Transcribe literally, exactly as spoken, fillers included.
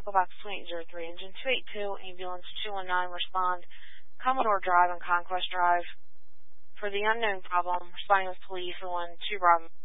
Echo Box two eight zero three, Engine two eight two, Ambulance two one nine, respond. Commodore Drive and Conquest Drive. For the unknown problem, responding with police for one two Bravo.